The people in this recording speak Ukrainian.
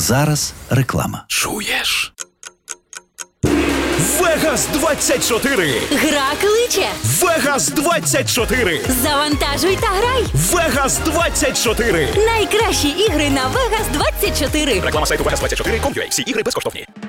зараз реклама. Чуєш? Вегас 24. Гра кличе. Вегас 24. Завантажуй та грай. Вегас 24. Найкращі ігри на Vegas 24. Реклама сайту Vegas24.com.ua. Всі ігри безкоштовні.